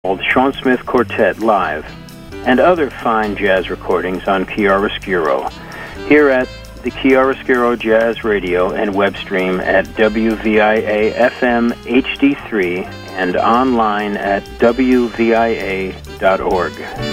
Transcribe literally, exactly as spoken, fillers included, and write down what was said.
called Sean Smith Quartet Live, and other fine jazz recordings on Chiaroscuro, here at the Chiaroscuro Jazz Radio and web stream at W V I A F M H D three and online at W V I A dot org.